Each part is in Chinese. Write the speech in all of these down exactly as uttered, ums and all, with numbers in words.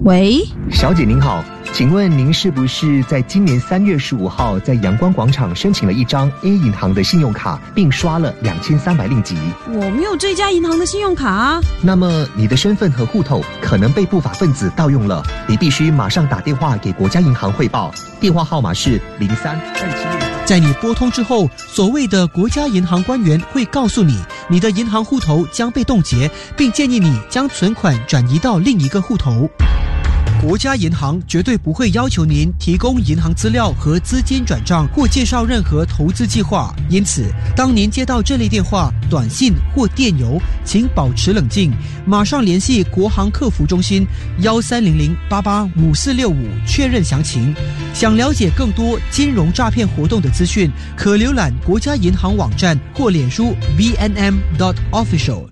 喂， 小姐您好，请问您是不是在今年三月十五号在阳光广场申请了一张 A 银行的信用卡，并刷了两千三百令吉？ 我没有这家银行的信用卡啊。 那么你的身份和户头可能被不法分子盗用了，你必须马上打电话给国家银行汇报，电话号码是零三二七六。 在你拨通之后，所谓的国家银行官员会告诉你，你的银行户头将被冻结，并建议你将存款转移到另一个户头。国家银行绝对不会要求您提供银行资料和资金转账或介绍任何投资计划，因此当您接到这类电话、短信或电邮，请保持冷静，马上联系国行客服中心幺三零零八八五四六五确认详情。想了解更多金融诈骗活动的资讯，可浏览国家银行网站或脸书 V N M dot official。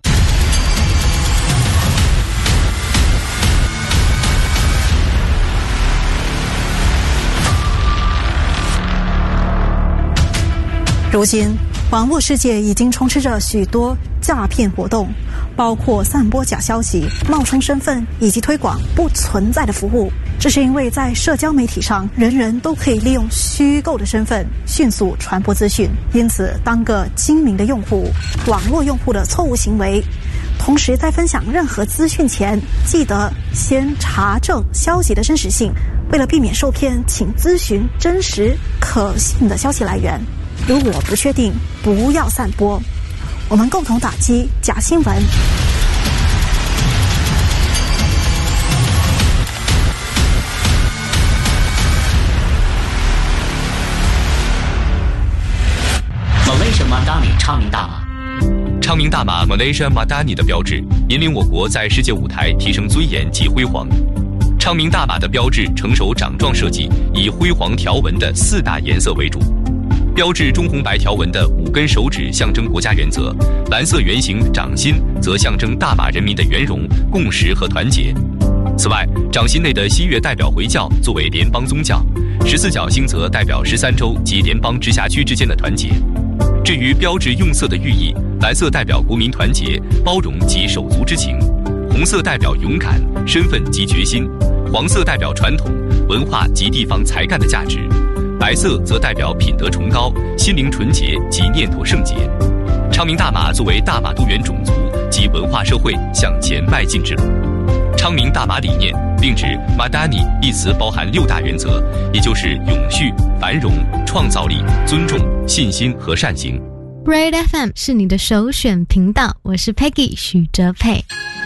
如今，网络世界已经充斥着许多诈骗活动，包括散播假消息、冒充身份以及推广不存在的服务。这是因为在社交媒体上，人人都可以利用虚构的身份迅速传播资讯，因此当个精明的用户，网络用户的错误行为。同时，在分享任何资讯前，记得先查证消息的真实性。为了避免受骗，请咨询真实可信的消息来源。如果不确定，不要散播。我们共同打击假新闻。 Malaysia Madani 昌明大马， 昌明大马 Malaysia Madani 的标志引领我国在世界舞台提升尊严及辉煌。昌明大马的标志成熟掌状设计，以辉煌条纹的四大颜色为主。标志中红白条纹的五根手指象征国家原则，蓝色圆形掌心则象征大马人民的圆融、共识和团结。此外，掌心内的西月代表回教作为联邦宗教，十四角星则代表十三州及联邦直辖区之间的团结。至于标志用色的寓意，蓝色代表国民团结、包容及手足之情，红色代表勇敢、身份及决心，黄色代表传统、文化及地方才干的价值，白色则代表品德崇高、心灵纯洁及念头圣洁。昌明大马作为大马多元种族及文化社会向前迈进之路。昌明大马理念并指 Madani 一词包含六大原则，也就是永续、繁荣、创造力、尊重、信心和善行。 Red F M 是你的首选频道，我是 Peggy 许哲佩。